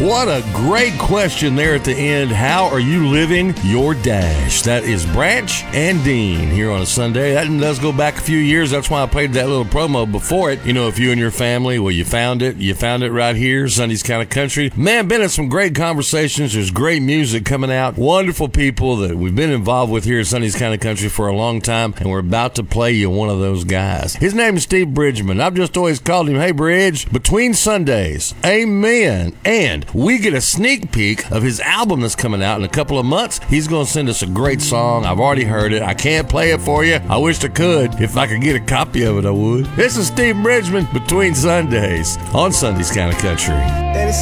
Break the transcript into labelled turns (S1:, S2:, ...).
S1: What a great question there at the end. How are you living your dash? That is Branch and Dean here on a Sunday. That does go back a few years. That's why I played that little promo before it. You know, if you and your family, well, you found it right here, Sunday's Kind of Country. Man, been in some great conversations. There's great music coming out. Wonderful people that we've been involved with here at Sunday's Kind of Country for a long time, and we're about to play you one of those guys. His name is Steve Bridgman. I've just always called him, Hey Bridge, between Sundays. Amen. And we get a sneak peek of his album that's coming out in a couple of months. He's going to send us a great song. I've already heard it. I can't play it for you. I wish I could. If I could get a copy of it, I would. This is Steve Bridgman, Between Sundays, on Sunday's Kind of Country.
S2: And it's